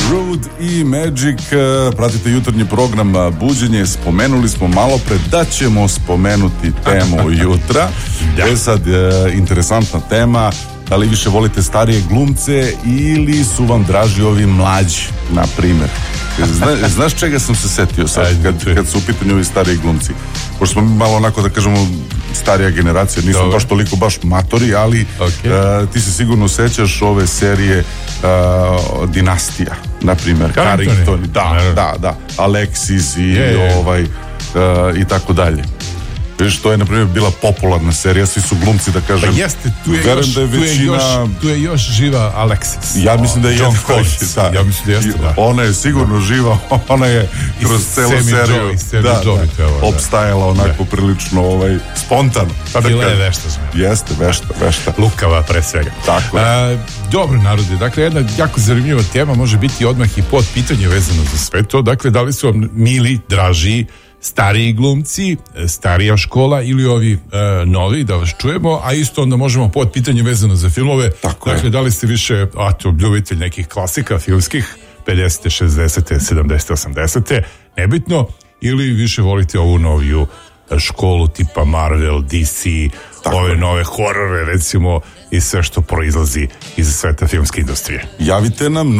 Rude i Magic, pratite jutarnji program Buđenje. Spomenuli smo malo pre da ćemo spomenuti temu jutra. Sad, interesantna tema. Da li više volite starije glumce ili su vam draži ovi mlađi, na primjer? Znaš čega sam se setio sad kad su u pitanju ovi stariji glumci? Pošto smo malo onako, da kažemo, starija generacija, nisam baš toliko baš matori, ali ti se sigurno sećaš ove serije Dinastija, na primjer, Carrington, da, Alexis i tako dalje. Viš, to je, na primjer, bila popularna serija, svi su glumci, da kažem. Pa jeste, tu je još živa Alexis. Ja mislim da je John Coates. Ja mislim da jeste, da. Ona je sigurno živa, ona je kroz celu seriju opstajala onako prilično spontano. Bila je vešta, znam. Jeste, vešta. Lukava, pre svega. Tako je. Dobro, narode, dakle, jedna jako zanimljiva tema može biti odmah i pod pitanje vezano za sve to. Dakle, da li su vam mili, draži, stariji glumci, starija škola ili ovi novi, da vas čujemo, a isto onda možemo pod pitanje vezano za filmove. Dakle, da li ste više ljubitelj nekih klasika filmskih, 50. 60. 70. 80. nebitno, ili više volite ovu noviju školu tipa Marvel, DC, ove nove horore, recimo, i sve što proizlazi iz sveta filmske industrije. Javite nam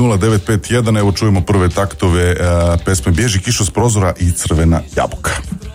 049-950-951, evo čujemo prve taktove pesme Bježi kišo s prozora i Crvena jabuka.